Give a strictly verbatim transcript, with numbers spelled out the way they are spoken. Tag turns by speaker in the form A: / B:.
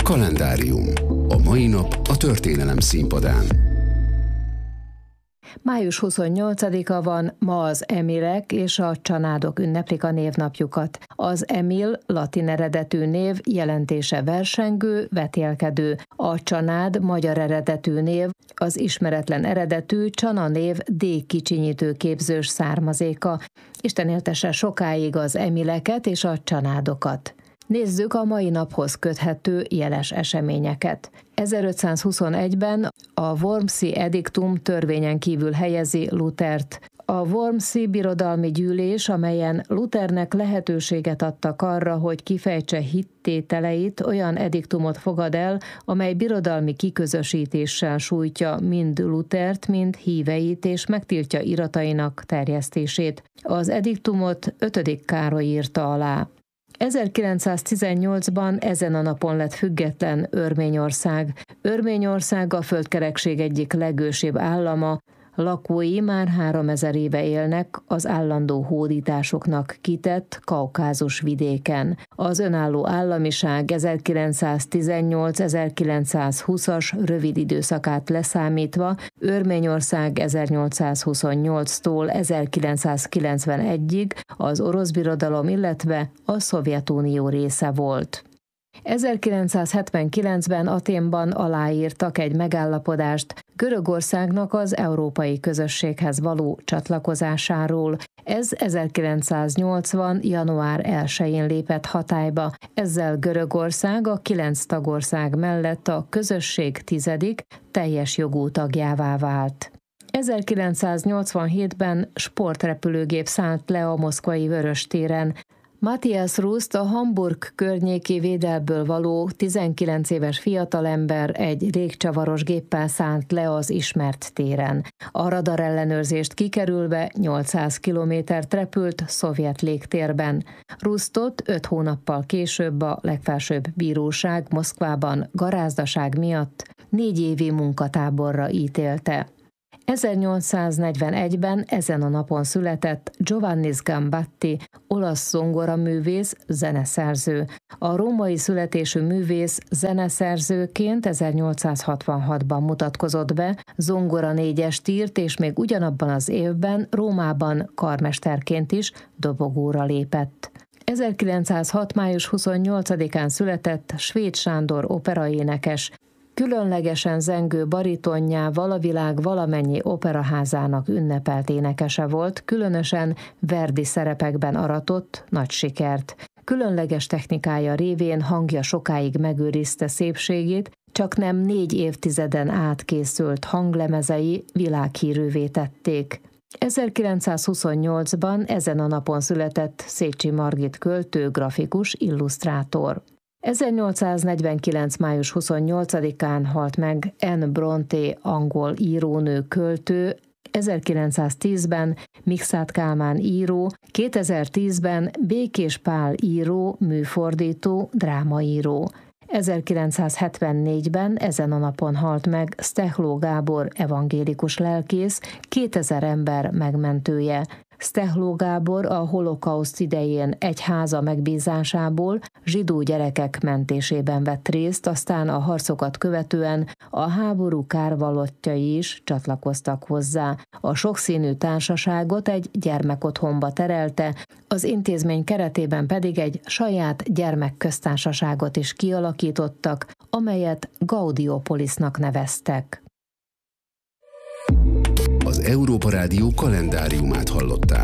A: Kalendárium. A mai nap a történelem színpadán.
B: május huszonnyolcadika van, ma az emilek és a csanádok ünneplik a névnapjukat. Az emil latin eredetű név, jelentése versengő, vetélkedő. A csanád magyar eredetű név, az ismeretlen eredetű csana név D kicsinyítő képzős származéka. Isten éltesse sokáig az emileket és a csanádokat. Nézzük a mai naphoz köthető jeles eseményeket. ezerötszázhuszonegyben a Wormsi ediktum törvényen kívül helyezi Luthert. A Wormsi birodalmi gyűlés, amelyen Luthernek lehetőséget adtak arra, hogy kifejtse hittételeit, olyan ediktumot fogad el, amely birodalmi kiközösítéssel sújtja mind Luthert, mind híveit, és megtiltja iratainak terjesztését. Az ediktumot ötödik Károly írta alá. ezerkilencszáztizennyolcban ezen a napon lett független Örményország. Örményország a földkerekség egyik legősibb állama, lakói már háromezer éve élnek az állandó hódításoknak kitett Kaukázus vidéken. Az önálló államiság ezerkilencszáztizennyolc-ezerkilencszázhúszas rövid időszakát leszámítva Örményország ezernyolcszázhuszonnyolctól ezerkilencszázkilencvenegyig az orosz birodalom, illetve a Szovjetunió része volt. ezerkilencszázhetvenkilencben Athénban aláírtak egy megállapodást Görögországnak az európai közösséghez való csatlakozásáról. Ez ezerkilencszáznyolcvan. január elsején lépett hatályba. Ezzel Görögország a kilenc tagország mellett a közösség tizedik teljes jogú tagjává vált. ezerkilencszáznyolcvanhétben sportrepülőgép szállt le a moszkvai Vöröstéren. Matthias Rust, a Hamburg környéki Védelből való tizenkilenc éves fiatalember egy régcsavaros géppel szállt le az ismert téren. A radarellenőrzést kikerülve nyolcszáz kilométert repült szovjet légtérben. Rustot öt hónappal később a legfelsőbb bíróság Moszkvában garázdaság miatt négy évi munkatáborra ítélte. ezernyolcszáznegyvenegyben ezen a napon született Giovannis Gambatti, olasz zongoraművész, zeneszerző. A római születésű művész zeneszerzőként ezernyolcszázhatvanhatban mutatkozott be, zongora négyest írt, és még ugyanabban az évben Rómában karmesterként is dobogóra lépett. ezerkilencszázhat. május huszonnyolcadikán született Svéd Sándor operaénekes. Különlegesen zengő baritonjával a világ valamennyi operaházának ünnepelt énekese volt, különösen Verdi szerepekben aratott nagy sikert. Különleges technikája révén hangja sokáig megőrizte szépségét, csak nem négy évtizeden át készült hanglemezei világhírűvé tették. ezerkilencszázhuszonnyolcban ezen a napon született Szécsi Margit költő, grafikus, illusztrátor. ezernyolcszáznegyvenkilenc. május huszonnyolcadikán halt meg Anne Brontë, angol írónő, költő, ezerkilencszáztízben Mikszáth Kálmán író, kétezer-tízben Békés Pál író, műfordító, drámaíró. ezerkilencszázhetvennégyben ezen a napon halt meg Stehló Gábor, evangélikus lelkész, kétezer ember megmentője. Stehló Gábor a holokauszt idején egyháza megbízásából zsidó gyerekek mentésében vett részt, aztán a harcokat követően a háború kárvalottjai is csatlakoztak hozzá. A sokszínű társaságot egy gyermekotthonba terelte, az intézmény keretében pedig egy saját gyermekköztársaságot is kialakítottak, amelyet Gaudiopolisnak neveztek.
A: Az Európa Rádió kalendáriumát hallották.